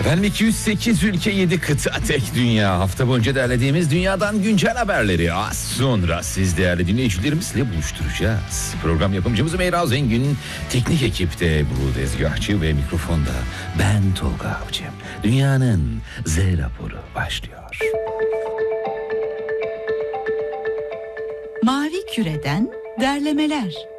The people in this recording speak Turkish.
Efendim 208 ülke 7 kıta tek dünya. Hafta boyunca derlediğimiz dünyadan güncel haberleri az sonra siz değerli dinleyicilerimizle buluşturacağız. Program yapımcımız Meyra Zengin, teknik ekipte Ebru Dezgahçı ve mikrofonda ben Tolga Avcı. Dünyanın Z raporu başlıyor. Mavi Küre'den derlemeler.